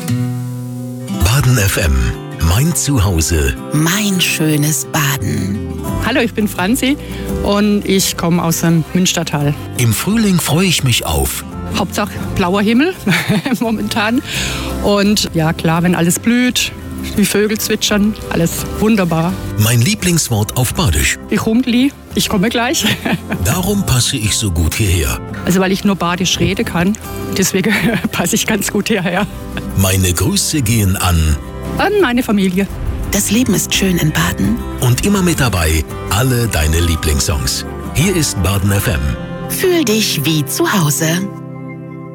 Baden FM. Mein Zuhause. Mein schönes Baden. Hallo, ich bin Franzi und ich komme aus dem Münstertal. Im Frühling freue ich mich auf Hauptsache blauer Himmel momentan. Und ja klar, wenn alles blüht, die Vögel zwitschern, alles wunderbar. mein Lieblingswort auf Badisch. Ich Humgli, ich komme gleich. Darum passe ich so gut hierher. Also weil ich nur Badisch reden kann, deswegen passe ich ganz gut hierher. Meine Grüße gehen an An meine Familie. Das Leben ist schön in Baden. und immer mit dabei alle deine Lieblingssongs. Hier ist Baden FM. Fühl dich wie zu Hause.